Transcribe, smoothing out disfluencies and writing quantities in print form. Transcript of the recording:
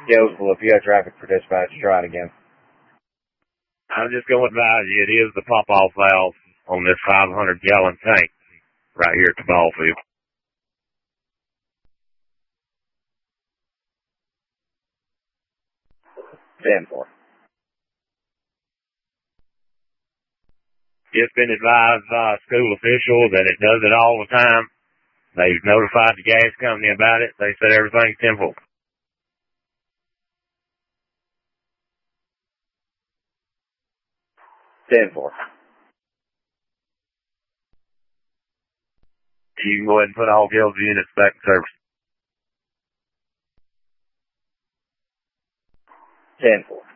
Yo, if you got traffic for dispatch, try it again. I'm just going to advise you, it is the pop-off valve on this 500-gallon tank right here at the ball field. 10-4. Just been advised by a school official that it does it all the time. They've notified the gas company about it. They said everything's simple. 10-4. You can go ahead and put all Gill's units back in service. 10-4.